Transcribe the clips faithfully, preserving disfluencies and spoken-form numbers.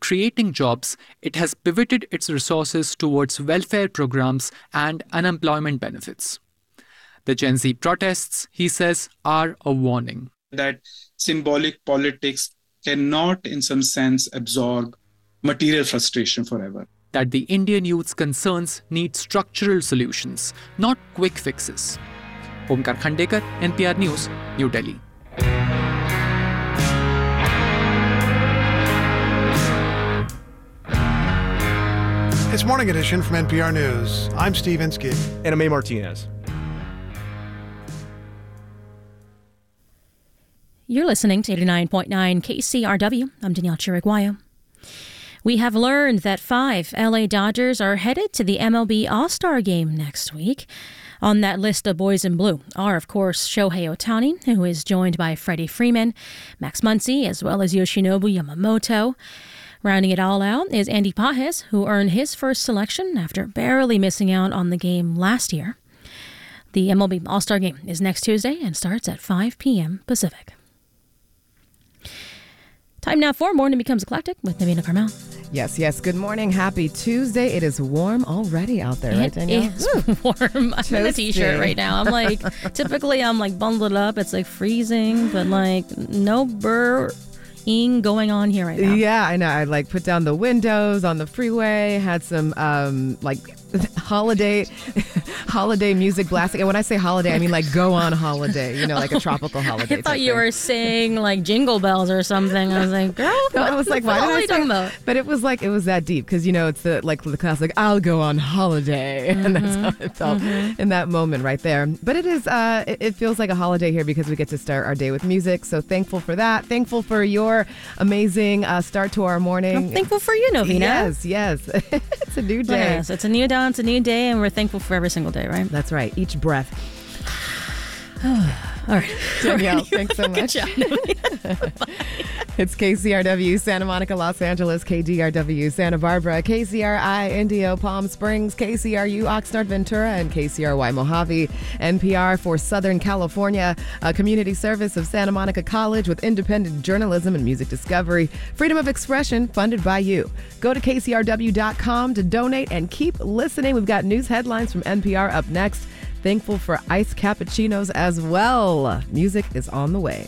creating jobs, it has pivoted its resources towards welfare programs and unemployment benefits. The Gen Z protests, he says, are a warning. That symbolic politics cannot, in some sense, absorb material frustration forever. That the Indian youth's concerns need structural solutions, not quick fixes. Omkar Khandekar, N P R News, New Delhi. It's Morning Edition from N P R News. I'm Steve Inskeep. And I'm A. Martinez. You're listening to eighty-nine point nine K C R W. I'm Danielle Chiriguayo. We have learned that five L A Dodgers are headed to the M L B All-Star Game next week. On that list of boys in blue are, of course, Shohei Ohtani, who is joined by Freddie Freeman, Max Muncy, as well as Yoshinobu Yamamoto. Rounding it all out is Andy Pages, who earned his first selection after barely missing out on the game last year. The M L B All-Star Game is next Tuesday and starts at five p.m. Pacific. Time now for Morning Becomes Eclectic with Navina Carmel. Yes, yes. Good morning. Happy Tuesday. It is warm already out there, right, Danielle? It is warm. I'm in a t-shirt right now. I'm like, typically I'm like bundled up. It's like freezing, but like no burr. going on here right now. Yeah, I know. I like put down the windows on the freeway, had some um like holiday holiday music blasting. And when I say holiday, I mean like go on holiday, you know, like a tropical holiday. I thought you thing. were saying like Jingle Bells or something. I was like, girl, no, I was like, why did I say talking about? But it was like, it was that deep because, you know, it's the like the classic, I'll go on holiday. Mm-hmm. And that's how it felt mm-hmm. in that moment right there. But it is, uh, it, it feels like a holiday here because we get to start our day with music. So thankful for that. Thankful for your amazing uh, start to our morning. I'm thankful for you, Novina. Yes, yes. It's a new day. Yes, it's a new dawn, it's a new day, and we're thankful for every single day, right? That's right. Each breath. All right. Danielle, thanks so much. Good job. It's K C R W, Santa Monica, Los Angeles, K D R W, Santa Barbara, K C R I, Indio, Palm Springs, K C R U, Oxnard, Ventura, and K C R Y, Mojave. N P R for Southern California, a community service of Santa Monica College with independent journalism and music discovery. Freedom of expression funded by you. Go to K C R W dot com to donate and keep listening. We've got news headlines from N P R up next. Thankful for iced cappuccinos as well. Music is on the way.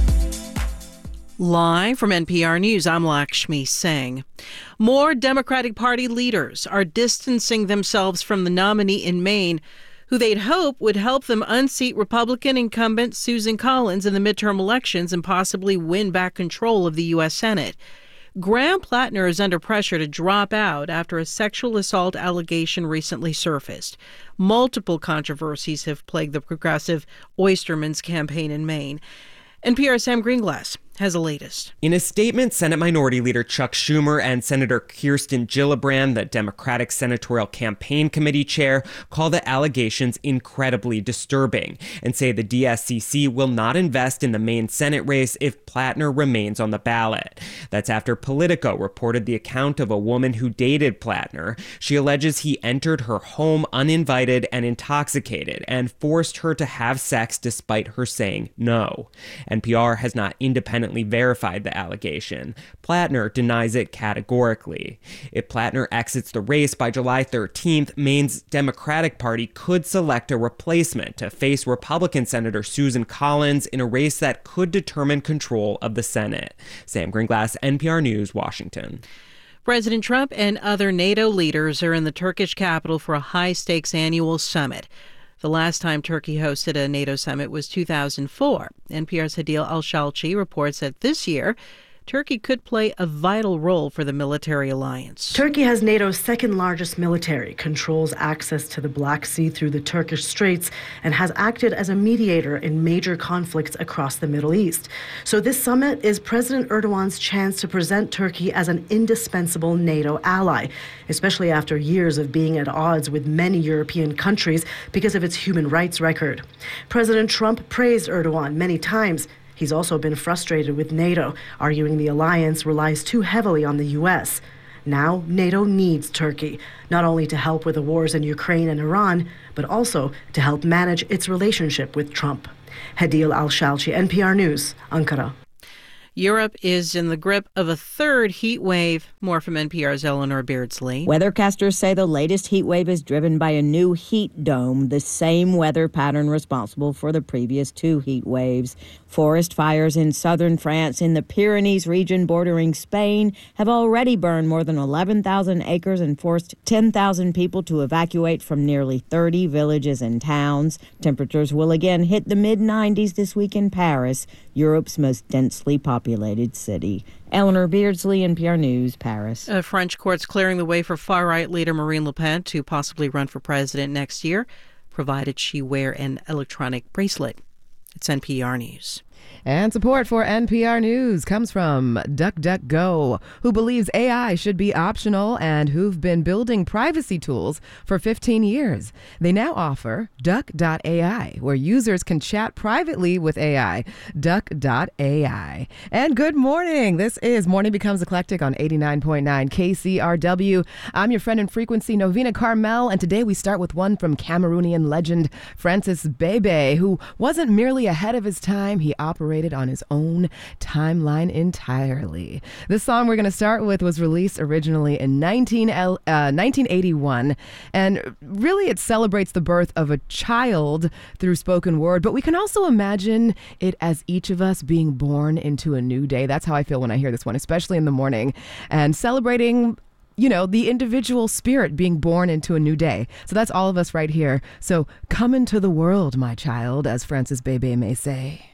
Live from N P R News, I'm Lakshmi Singh. More Democratic Party leaders are distancing themselves from the nominee in Maine, who they'd hope would help them unseat Republican incumbent Susan Collins in the midterm elections and possibly win back control of the U S Senate. Graham Plattner is under pressure to drop out after a sexual assault allegation recently surfaced. Multiple controversies have plagued the progressive Oysterman's campaign in Maine. N P R's Sam Greenglass has the latest. In a statement, Senate Minority Leader Chuck Schumer and Senator Kirsten Gillibrand, the Democratic Senatorial Campaign Committee chair, call the allegations incredibly disturbing and say the D S C C will not invest in the Maine Senate race if Plattner remains on the ballot. That's after Politico reported the account of a woman who dated Plattner. She alleges he entered her home uninvited and intoxicated and forced her to have sex despite her saying no. N P R has not independently verified the allegation. Plattner denies it categorically. If Plattner exits the race by July thirteenth, Maine's Democratic Party could select a replacement to face Republican Senator Susan Collins in a race that could determine control of the Senate. Sam Greenglass, N P R News, Washington. President Trump and other NATO leaders are in the Turkish capital for a high-stakes annual summit. The last time Turkey hosted a NATO summit was two thousand four. N P R's Hadil Al-Shalchi reports that this year, Turkey could play a vital role for the military alliance. Turkey has NATO's second largest military, controls access to the Black Sea through the Turkish Straits, and has acted as a mediator in major conflicts across the Middle East. So this summit is President Erdogan's chance to present Turkey as an indispensable NATO ally, especially after years of being at odds with many European countries because of its human rights record. President Trump praised Erdogan many times. He's also been frustrated with NATO, arguing the alliance relies too heavily on the U S. Now, NATO needs Turkey, not only to help with the wars in Ukraine and Iran, but also to help manage its relationship with Trump. Hadil Al-Shalchi, N P R News, Ankara. Europe is in the grip of a third heat wave. More from N P R's Eleanor Beardsley. Weathercasters say the latest heat wave is driven by a new heat dome, the same weather pattern responsible for the previous two heat waves. Forest fires in southern France in the Pyrenees region bordering Spain have already burned more than eleven thousand acres and forced ten thousand people to evacuate from nearly thirty villages and towns. Temperatures will again hit the mid nineties this week in Paris, Europe's most densely populated city. Eleanor Beardsley, N P R News, Paris. A French court's clearing the way for far-right leader Marine Le Pen to possibly run for president next year, provided she wear an electronic bracelet. It's N P R News. And support for N P R News comes from DuckDuckGo, who believes A I should be optional and who've been building privacy tools for fifteen years. They now offer Duck dot A I, where users can chat privately with A I. Duck dot A I. And good morning. This is Morning Becomes Eclectic on eighty-nine point nine K C R W. I'm your friend in frequency, Novena Carmel, and today we start with one from Cameroonian legend Francis Bebe, who wasn't merely ahead of his time, he operated on his own timeline entirely. This song we're going to start with was released originally in nineteen eighty-one, and really it celebrates the birth of a child through spoken word, but we can also imagine it as each of us being born into a new day. That's how I feel when I hear this one, especially in the morning, and celebrating, you know, the individual spirit being born into a new day. So that's all of us right here. So come into the world, my child, as Francis Bebe may say.